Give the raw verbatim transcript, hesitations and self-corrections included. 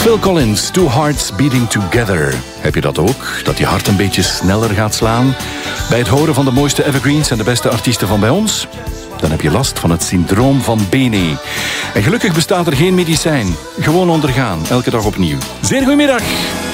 Phil Collins, Two Hearts Beating Together. Heb je dat ook? Dat je hart een beetje sneller gaat slaan? Bij het horen van de mooiste evergreens en de beste artiesten van bij ons? Dan heb je last van het syndroom van Bene. En gelukkig bestaat er geen medicijn. Gewoon ondergaan, elke dag opnieuw. Zeer goedemiddag.